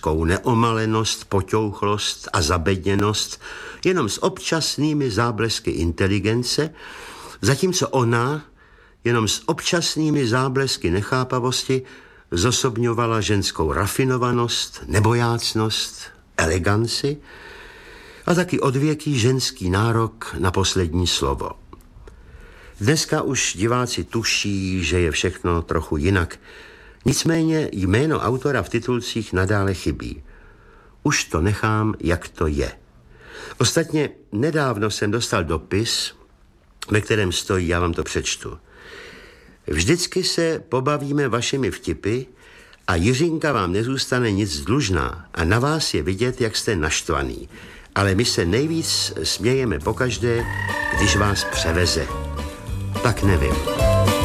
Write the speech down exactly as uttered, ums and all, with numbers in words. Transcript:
mužskou neomalenost, poťouchlost a zabedněnost, jenom s občasnými záblesky inteligence, zatímco ona, jenom s občasnými záblesky nechápavosti, zosobňovala ženskou rafinovanost, nebojácnost, eleganci a taky odvěký ženský nárok na poslední slovo. Dneska už diváci tuší, že je všechno trochu jinak. Nicméně jméno autora v titulcích nadále chybí. Už to nechám, jak to je. Ostatně nedávno jsem dostal dopis, ve kterém stojí, já vám to přečtu. Vždycky se pobavíme vašimi vtipy a Jiřinka vám nezůstane nic dlužná a na vás je vidět, jak jste naštvaný. Ale my se nejvíc smějeme pokaždé, když vás převeze. Tak nevím.